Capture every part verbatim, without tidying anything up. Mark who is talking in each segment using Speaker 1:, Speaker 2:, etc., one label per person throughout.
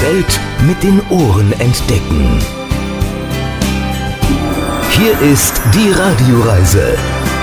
Speaker 1: Welt mit den Ohren entdecken. Hier ist die Radioreise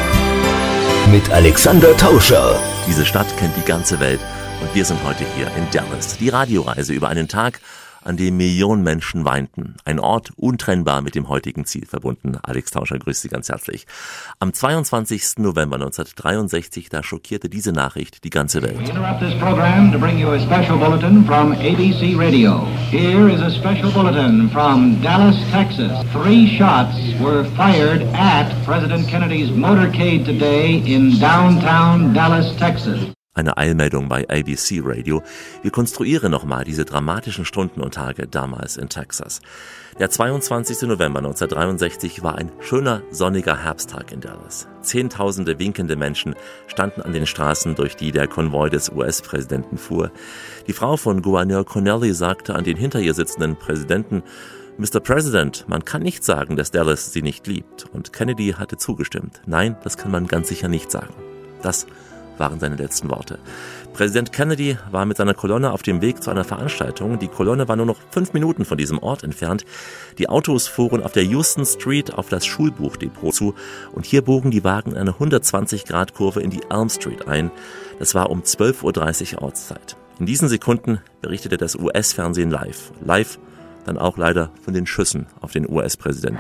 Speaker 1: mit Alexander Tauscher.
Speaker 2: Diese Stadt kennt die ganze Welt und wir sind heute hier in Dallas. Die Radioreise über einen Tag, an dem Millionen Menschen weinten. Ein Ort untrennbar mit dem heutigen Ziel verbunden. Alex Tauscher grüßt Sie ganz herzlich. Am zweiundzwanzigsten November neunzehnhundertdreiundsechzig, da schockierte diese Nachricht die ganze Welt.
Speaker 3: We interrupt this program to bring you a special bulletin from A B C Radio. Here is a special bulletin from Dallas, Texas. Three shots were fired at President Kennedy's motorcade today in downtown Dallas, Texas.
Speaker 2: Eine Eilmeldung bei A B C Radio. Wir konstruieren nochmal diese dramatischen Stunden und Tage damals in Texas. Der zweiundzwanzigsten November neunzehnhundertdreiundsechzig war ein schöner, sonniger Herbsttag in Dallas. Zehntausende winkende Menschen standen an den Straßen, durch die der Konvoi des U S-Präsidenten fuhr. Die Frau von Gouverneur Connelly sagte an den hinter ihr sitzenden Präsidenten: Mister President, man kann nicht sagen, dass Dallas sie nicht liebt. Und Kennedy hatte zugestimmt. Nein, das kann man ganz sicher nicht sagen. Das waren seine letzten Worte. Präsident Kennedy war mit seiner Kolonne auf dem Weg zu einer Veranstaltung. Die Kolonne war nur noch fünf Minuten von diesem Ort entfernt. Die Autos fuhren auf der Houston Street auf das Schulbuchdepot zu und hier bogen die Wagen eine hundertzwanzig Grad Kurve in die Elm Street ein. Das war um zwölf Uhr dreißig Ortszeit. In diesen Sekunden berichtete das U S-Fernsehen live. Live dann auch leider von den Schüssen auf den U S-Präsidenten.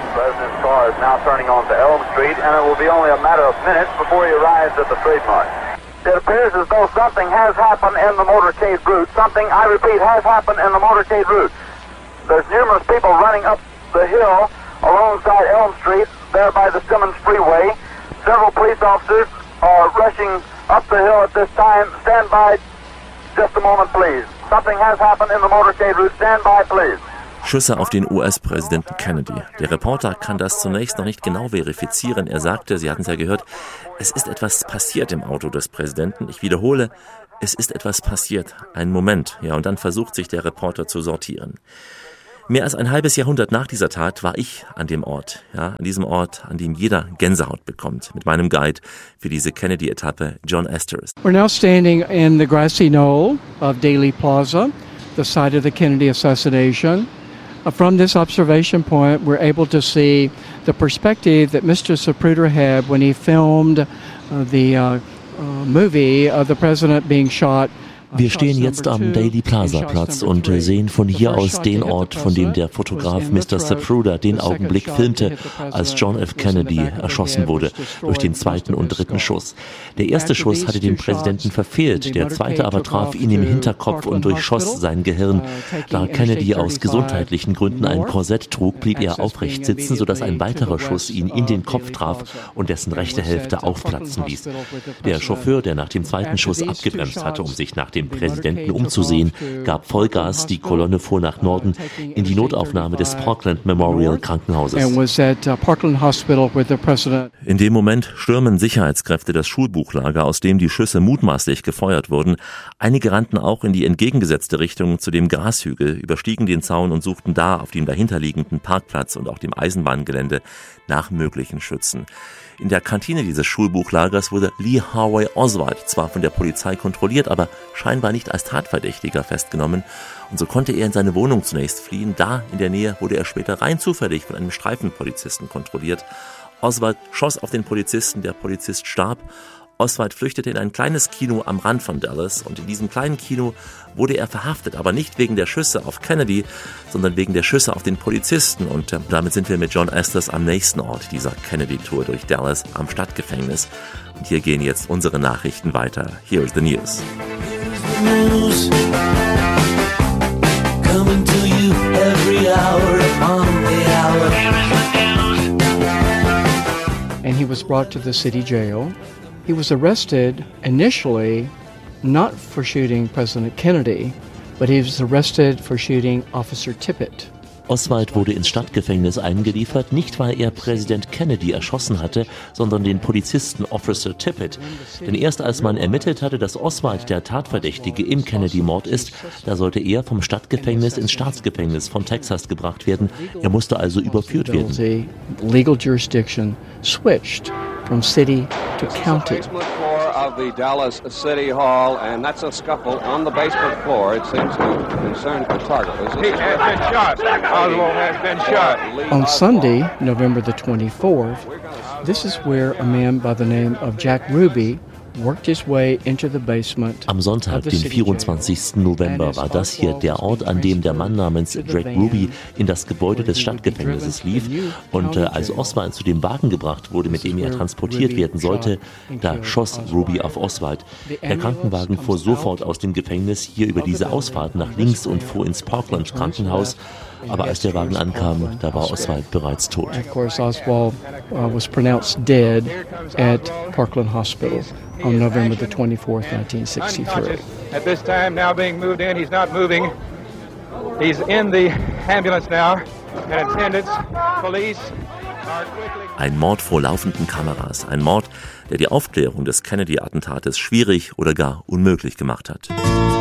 Speaker 4: Car is now turning onto Elm Street, and it will be only a matter of minutes before he arrives at the trademark. It appears as though something has happened in the motorcade route. Something, I repeat, has happened in the motorcade route. There's numerous people running up the hill alongside Elm Street, there by the Simmons Freeway. Several police officers are rushing up the hill at this time. Stand by just a moment, please. Something has happened in the motorcade route. Stand by, please.
Speaker 2: Schüsse auf den U S-Präsidenten Kennedy. Der Reporter kann das zunächst noch nicht genau verifizieren. Er sagte, Sie hatten es ja gehört, es ist etwas passiert im Auto des Präsidenten. Ich wiederhole, es ist etwas passiert. Ein Moment. Ja, und dann versucht sich der Reporter zu sortieren. Mehr als ein halbes Jahrhundert nach dieser Tat war ich an dem Ort. Ja, an diesem Ort, an dem jeder Gänsehaut bekommt. Mit meinem Guide für diese Kennedy-Etappe, John Esters.
Speaker 5: We're now standing in the grassy knoll of Daley Plaza, the site of the Kennedy assassination. From this observation point, we're able to see the perspective that Mister Zapruder had when he filmed uh, the uh, uh, movie of the president being shot.
Speaker 6: Wir stehen jetzt am Daley Plaza Platz und sehen von hier aus den Ort, von dem der Fotograf Mister Zapruder den Augenblick filmte, als John F. Kennedy erschossen wurde durch den zweiten und dritten Schuss. Der erste Schuss hatte den Präsidenten verfehlt, der zweite aber traf ihn im Hinterkopf und durchschoss sein Gehirn. Da Kennedy aus gesundheitlichen Gründen ein Korsett trug, blieb er aufrecht sitzen, sodass ein weiterer Schuss ihn in den Kopf traf und dessen rechte Hälfte aufplatzen ließ. Der Chauffeur, der nach dem zweiten Schuss abgebremst hatte, um sich nach dem Präsidenten umzusehen, gab Vollgas, die Kolonne fuhr nach Norden in die Notaufnahme des Parkland Memorial Krankenhauses.
Speaker 2: In dem Moment stürmen Sicherheitskräfte das Schulbuchlager, aus dem die Schüsse mutmaßlich gefeuert wurden. Einige rannten auch in die entgegengesetzte Richtung zu dem Grashügel, überstiegen den Zaun und suchten da auf dem dahinterliegenden Parkplatz und auch dem Eisenbahngelände nach möglichen Schützen. In der Kantine dieses Schulbuchlagers wurde Lee Harvey Oswald zwar von der Polizei kontrolliert, aber scheinbar nicht als Tatverdächtiger festgenommen. Und so konnte er in seine Wohnung zunächst fliehen. Da in der Nähe wurde er später rein zufällig von einem Streifenpolizisten kontrolliert. Oswald schoss auf den Polizisten, der Polizist starb. Oswald flüchtete in ein kleines Kino am Rand von Dallas und in diesem kleinen Kino wurde er verhaftet, aber nicht wegen der Schüsse auf Kennedy, sondern wegen der Schüsse auf den Polizisten. Und äh, damit sind wir mit John Esters am nächsten Ort dieser Kennedy-Tour durch Dallas, am Stadtgefängnis. Und hier gehen jetzt unsere Nachrichten weiter. Here is the news. Here's the news. Coming to you every hour on the hour.
Speaker 5: And he was brought to the city jail. He was arrested initially not for shooting President Kennedy, but he was arrested for shooting Officer Tippit.
Speaker 6: Oswald wurde ins Stadtgefängnis eingeliefert, nicht weil er Präsident Kennedy erschossen hatte, sondern den Polizisten Officer Tippit. Denn erst als man ermittelt hatte, dass Oswald der Tatverdächtige im Kennedy-Mord ist, da sollte er vom Stadtgefängnis ins Staatsgefängnis von Texas gebracht werden. Er musste also überführt werden.
Speaker 5: Legal jurisdiction switched from city to county.
Speaker 4: Of
Speaker 7: of the Dallas City Hall, and that's a scuffle on the basement floor. It seems to concern photographers. He has been shot. Oswald has been shot.
Speaker 5: On Sunday, November the twenty-fourth, this is where a man by the name of Jack Ruby worked his way into the basement.
Speaker 6: Am Sonntag, den vierundzwanzigsten November, war das hier der Ort, an dem der Mann namens Jack Ruby in das Gebäude des Stadtgefängnisses lief. Und äh, als Oswald zu dem Wagen gebracht wurde, mit dem er transportiert werden sollte, da schoss Ruby auf Oswald. Der Krankenwagen fuhr sofort aus dem Gefängnis hier über diese Ausfahrt nach links und fuhr ins Parkland Krankenhaus. Aber als der Wagen ankam, da war Oswald bereits tot.
Speaker 5: Of course, Oswald uh, was pronounced dead at Parkland Hospital on November the twenty-fourth, nineteen sixty-three.
Speaker 7: At this time, now being moved in, he's not moving. He's in the ambulance now, and attendants, police are quickly...
Speaker 2: Ein Mord vor laufenden Kameras, ein Mord, der die Aufklärung des Kennedy-Attentates schwierig oder gar unmöglich gemacht hat.